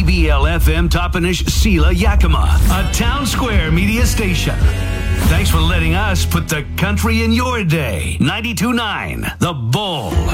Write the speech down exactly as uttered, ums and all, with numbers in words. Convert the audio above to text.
B B L F M Toppenish Sela Yakima, a Town Square media station. Thanks for letting us put the country in your day. ninety-two point nine The Bull.